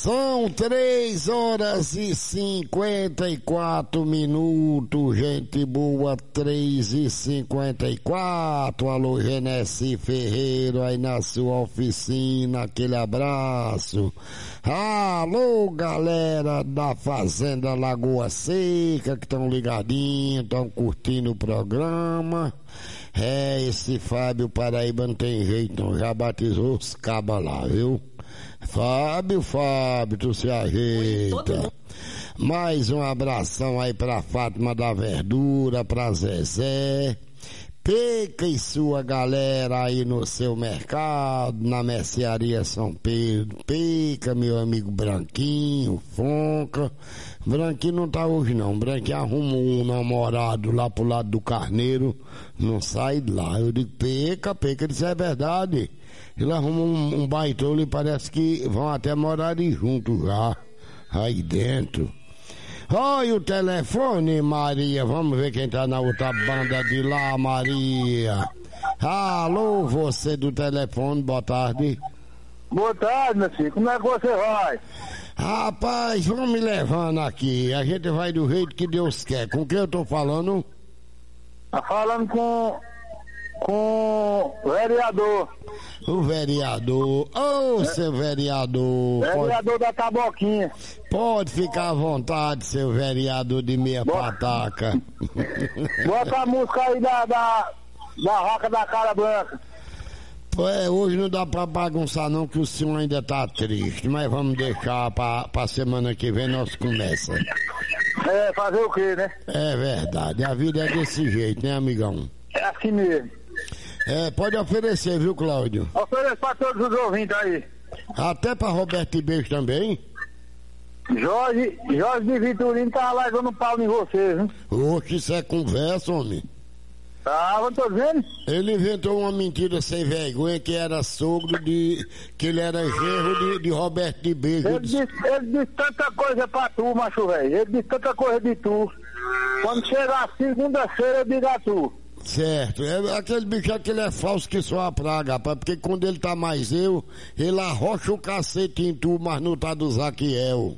São 3h54, gente boa, 3h54. Alô, Genesi Ferreira, aí na sua oficina, aquele abraço. Alô, galera da Fazenda Lagoa Seca, que estão ligadinhos, estão curtindo o programa. Esse Fábio Paraíba não tem jeito não, já batizou os cabas lá, viu? Fábio, tu se ajeita. Mais um abração aí pra Fátima da Verdura, pra Zezé. Peca e sua galera aí no seu mercado, na mercearia São Pedro. Peca, meu amigo Branquinho, Fonca. Branquinho não tá hoje não. Branquinho arrumou um namorado lá pro lado do Carneiro, não sai de lá. Eu digo, Peca, isso é verdade. Ele arrumou um baitolo e parece que vão até morar juntos já, aí dentro. Olha o telefone, Maria. Vamos ver quem tá na outra banda de lá, Maria. Alô, você do telefone, boa tarde. Boa tarde, meu filho. Como é que você vai? Rapaz, vamos me levando aqui. A gente vai do jeito que Deus quer. Com quem eu tô falando? Tá falando com o vereador. O vereador. Seu vereador. Vereador da Taboquinha. Pode ficar à vontade, seu vereador de meia pataca. Bota a música aí da Roca da Cara Branca. Hoje não dá pra bagunçar não, que o senhor ainda tá triste, mas vamos deixar pra semana que vem nós começa. Fazer o quê, né? É verdade, a vida é desse jeito, né, amigão? É assim mesmo. Pode oferecer, viu, Cláudio? Ofereço pra todos os ouvintes aí. Até pra Roberto Ibeiros também? Jorge de Vitorino tá largando pau em vocês, hein? Oxe, isso é conversa, homem. Eu tô vendo. Ele inventou uma mentira sem vergonha que era sogro que ele era genro de Roberto Ibeiros. Ele disse tanta coisa pra tu, macho velho. Ele disse tanta coisa de tu. Quando chegar a segunda-feira, eu digo a tu. Certo, aquele bicho que ele é falso que só a praga, rapaz, porque quando ele tá mais ele arrocha o cacete em tu, mas não tá do Zaquiel.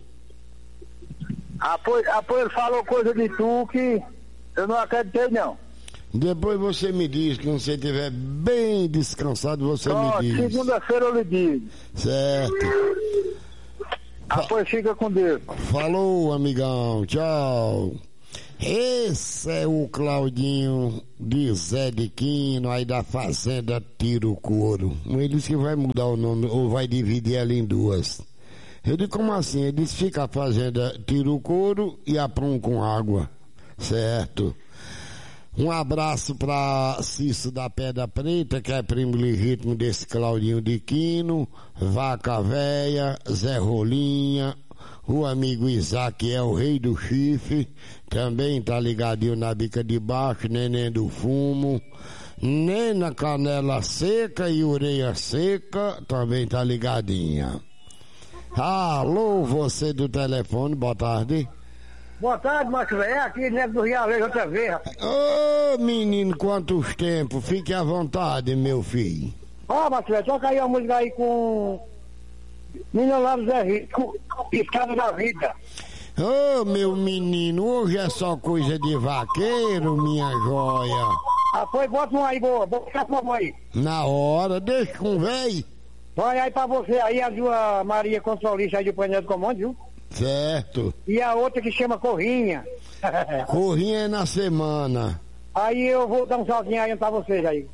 Pois ele falou coisa de tu que eu não acreditei não. Depois você me diz, quando você estiver bem descansado, você me diz. Segunda-feira eu lhe digo. Certo. Pois fica com Deus. Falou, amigão, tchau. Esse é o Claudinho de Zé de Quino, aí da Fazenda Tiro Couro. Ele disse que vai mudar o nome, ou vai dividir ela em duas. Eu digo, como assim? Ele disse, fica a Fazenda Tiro Couro e a Prum com água. Certo. Um abraço pra Cício da Pedra Preta, que é primo legítimo desse Claudinho de Quino, Vaca Véia, Zé Rolinha, o amigo Isaac é o rei do chifre, também tá ligadinho na bica de baixo, Neném do Fumo, Nena Canela Seca e Ureia Seca, também tá ligadinha. Alô, você do telefone, boa tarde. Boa tarde, macho velho. Aqui dentro do Realejo outra vez. Ô, menino, quantos tempos? Fique à vontade, meu filho. Macho velho, toca aí a música aí com Menino lá do Zé Rico, Escada da Vida. Ô, meu menino, hoje é só coisa de vaqueiro, minha joia. Pois bota um aí, boa. Bota uma aí. Na hora, deixa com o véi. Vai aí pra você aí, a sua Maria Consolista aí de Painel do Comando, viu? Certo. E a outra que chama Corrinha. Corrinha é na semana. Aí eu vou dar um saltinho aí pra vocês aí.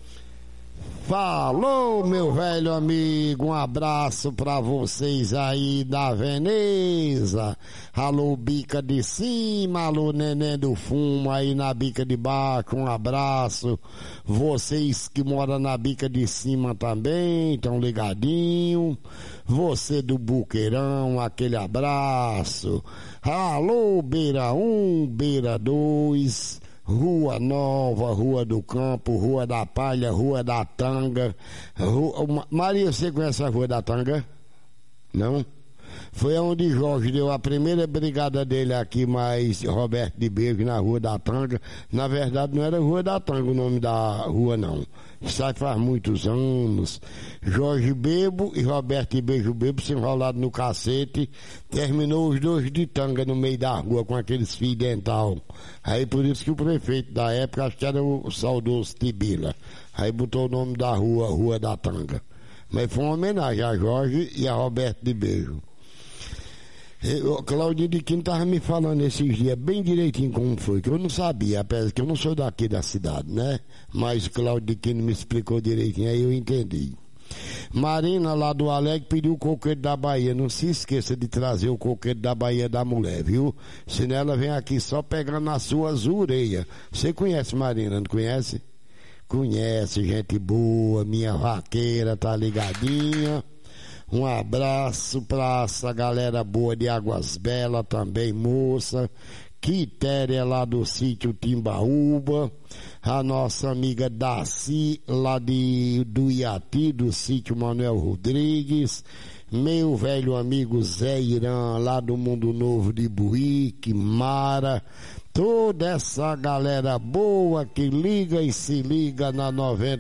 Falou, meu velho amigo, um abraço pra vocês aí da Veneza. Alô, bica de cima, alô, Neném do Fumo aí na bica de baixo, um abraço. Vocês que moram na bica de cima também, tão ligadinho. Você do Buqueirão, aquele abraço. Alô, Beira 1, Beira 2. Rua Nova, Rua do Campo, Rua da Palha, Rua da Tanga. Maria, você conhece a Rua da Tanga? Não? Foi onde Jorge deu a primeira brigada dele aqui, mais Roberto de Beijo, na Rua da Tanga. Na verdade, não era Rua da Tanga o nome da rua, não. Isso aí faz muitos anos. Jorge Bebo e Roberto de Beijo Bebo se enrolaram no cacete. Terminou os dois de tanga no meio da rua com aqueles fios dental. Aí por isso que o prefeito da época, acho que era o saudoso Tibila. Aí botou o nome da rua, Rua da Tanga. Mas foi uma homenagem a Jorge e a Roberto de Beijo. Claudinho de Quino estava me falando esses dias bem direitinho como foi, que eu não sabia, apesar que eu não sou daqui da cidade, né? Mas o Claudio de Quino me explicou direitinho, aí eu entendi. Marina, lá do Alegre, pediu o coqueiro da Bahia. Não se esqueça de trazer o coqueiro da Bahia da mulher, viu? Senão ela vem aqui só pegando nas suas orelhas. Você conhece Marina, não conhece? Conhece, gente boa, minha vaqueira, tá ligadinha. Um abraço pra essa galera boa de Águas Belas também, moça. Quitéria lá do sítio Timbaúba. A nossa amiga Daci lá do Iati, do sítio Manuel Rodrigues. Meu velho amigo Zé Irã lá do Mundo Novo de Buíque, Mara. Toda essa galera boa que liga e se liga na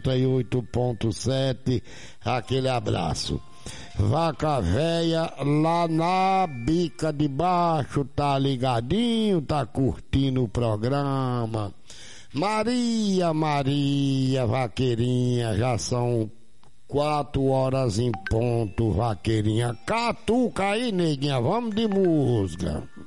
98.7. Aquele abraço. Vaca Véia lá na Bica de Baixo, tá ligadinho, tá curtindo o programa. Maria, vaqueirinha, já são 4 horas em ponto, vaqueirinha. Catuca aí, neguinha, vamos de música.